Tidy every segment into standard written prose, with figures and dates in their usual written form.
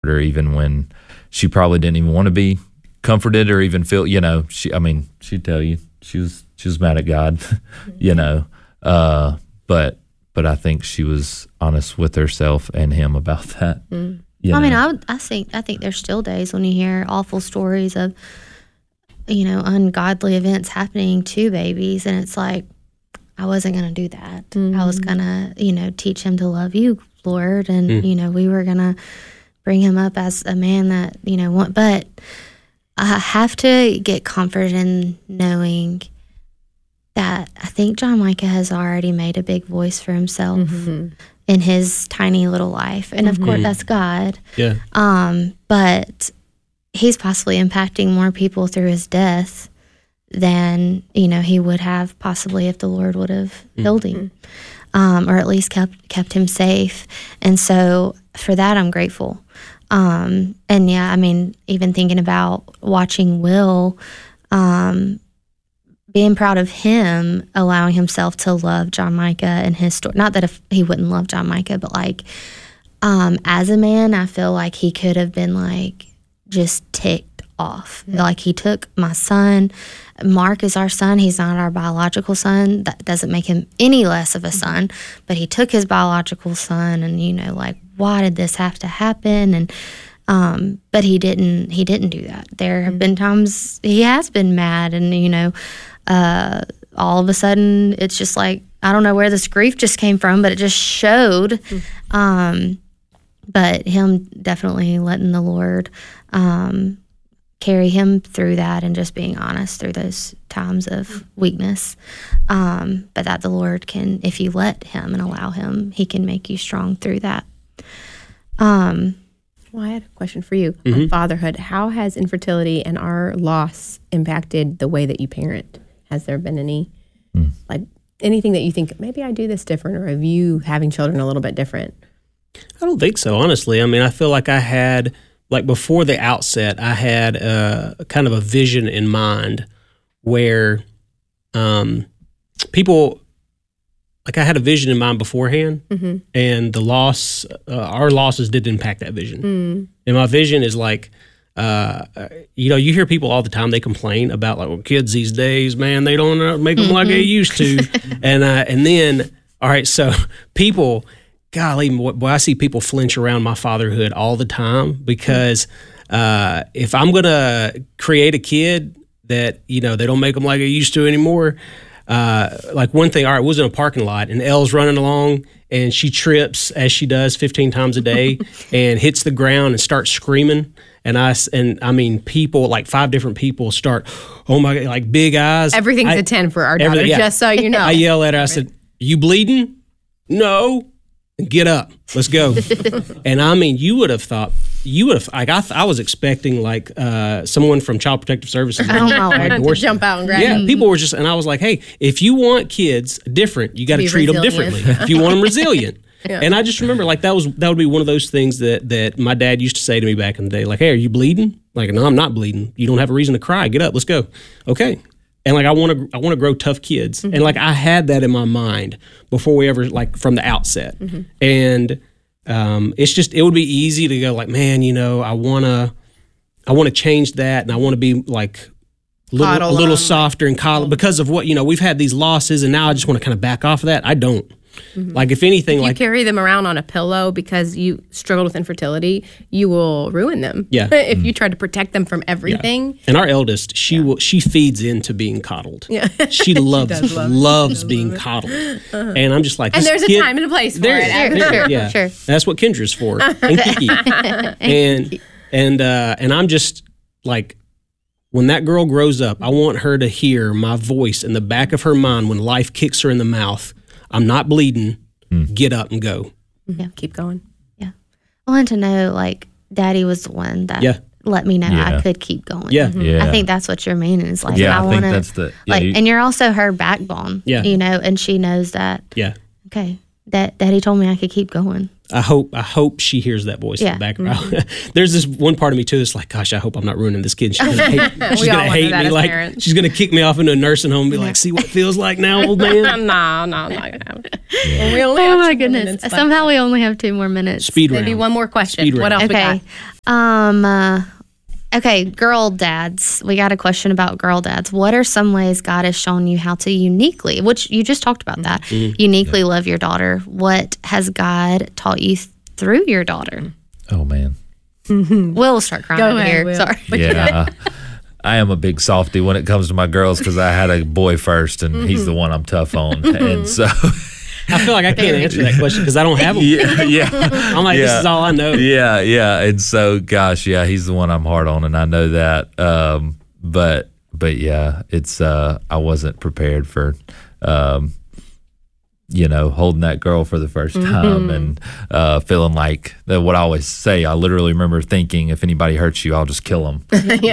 her even when she probably didn't even want to be comforted or even feel, she'd tell you she was mad at God, but I think she was honest with herself and him about that. I think there's still days when you hear awful stories of, ungodly events happening to babies, and it's like, I wasn't going to do that. I was going to, teach him to love you, Lord, and, we were going to bring him up as a man that, but I have to get comfort in knowing that I think John Micah has already made a big voice for himself in his tiny little life. And of course, that's God. Yeah. But he's possibly impacting more people through his death than, he would have possibly if the Lord would have healed him, or at least kept him safe. And so for that, I'm grateful. Even thinking about watching Will, being proud of him, allowing himself to love John Micah and his story. Not that if he wouldn't love John Micah, but as a man, I feel like he could have been just ticked off. Like he took my son. Mark is our son. He's not our biological son. That doesn't make him any less of a son, but he took his biological son and, why did this have to happen? And, but he didn't do that. There have been times he has been mad and, all of a sudden it's just like, I don't know where this grief just came from, but it just showed. But him definitely letting the Lord, carry him through that and just being honest through those times of weakness. But that the Lord can, if you let him and allow him, he can make you strong through that. Well, I had a question for you on fatherhood. How has infertility and our loss impacted the way that you parent? Has there been any, anything that you think, maybe I do this different, or of you having children a little bit different? I don't think so, honestly. I feel like I had, before the outset, I had kind of a vision in mind where people, I had a vision in mind beforehand, and the loss, our losses did impact that vision. And my vision is you hear people all the time, they complain about kids these days, man, they don't make them like they used to. And then, all right, so people, golly, boy, I see people flinch around my fatherhood all the time because if I'm going to create a kid that, they don't make them like they used to anymore, one thing, all right, was in a parking lot and Elle's running along and she trips as she does 15 times a day and hits the ground and starts screaming. And people, 5 different people start, oh my God, big eyes. Everything's a 10 for our daughter, just so you know. I yell at her, I said, "Are you bleeding?" "No." "Get up, let's go." And you would have thought, I was expecting someone from Child Protective Services to jump out and grab me. People were just, and I was like, hey, if you want kids different, you got to treat them differently. If you want them resilient. And I just remember that would be one of those things that my dad used to say to me back in the day, hey, are you bleeding? No, I'm not bleeding. You don't have a reason to cry. Get up, let's go. Okay. And I want to grow tough kids. And I had that in my mind before we ever, from the outset. And it's just, it would be easy to go man, I want to change that, and I want to be a little softer and coddle because of what, we've had these losses, and now I just want to kind of back off of that. I don't. If anything, if you carry them around on a pillow because you struggled with infertility, you will ruin them. Yeah. If you try to protect them from everything. And our eldest, she feeds into being coddled. Yeah. She loves being coddled. And I'm just and there's a time and a place for it. Sure. That's what Kendra's for. And Kiki. and I'm just when that girl grows up, I want her to hear my voice in the back of her mind when life kicks her in the mouth. I'm not bleeding. Get up and go. Yeah, keep going. Yeah. I want to know, Daddy was the one that let me know I could keep going. Yeah. I think that's what you're meaning is I think that's the and you're also her backbone. Yeah. And she knows that. Yeah. Okay. That Daddy told me I could keep going. I hope she hears that voice in the background. There's this one part of me too that's gosh, I hope I'm not ruining this kid. She's gonna hate me. She's gonna kick me off into a nursing home and be see what it feels like now, old man. No, not gonna happen. We only have my goodness. Somehow we only have 2 more minutes. Speed round. Maybe one more question. Speed what round. else we got? Okay, girl dads. We got a question about girl dads. What are some ways God has shown you how to uniquely, which you just talked about that, uniquely love your daughter? What has God taught you through your daughter? Oh, man. We'll start crying over here. Will. Sorry. Yeah. I am a big softy when it comes to my girls because I had a boy first and he's the one I'm tough on. And so I feel like I can't answer that question because I don't have them. yeah. I'm like, this is all I know. Yeah. And so, gosh, yeah, he's the one I'm hard on, and I know that. But yeah, it's I wasn't prepared for, holding that girl for the first time and feeling like what I always say. I literally remember thinking, if anybody hurts you, I'll just kill them.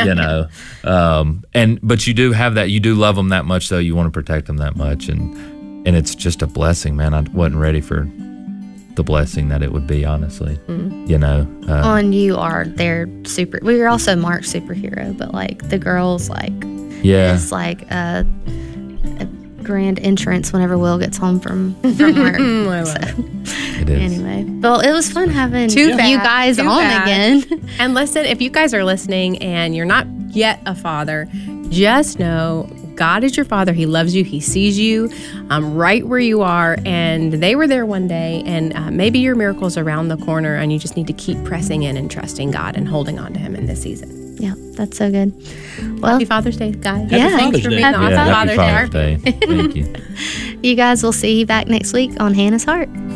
But you do have that. You do love them that much, though. You want to protect them that much, and it's just a blessing, man. I wasn't ready for the blessing that it would be, honestly. And you are their super. We are also Mark's superhero, but like the girls, like it's like a grand entrance whenever Will gets home from work. It is. Anyway, well, it was fun having you guys on again. And listen, if you guys are listening and you're not yet a father, just know God is your father. He loves you. He sees you right where you are. And they were there one day. And maybe your miracle's around the corner and you just need to keep pressing in and trusting God and holding on to him in this season. Yeah, that's so good. Well, Happy Father's Day, guys. Yeah, Father's for Day. being the Happy awesome Happy Father's Father's Day. Thank you. you guys will see you back next week on Hannah's Heart.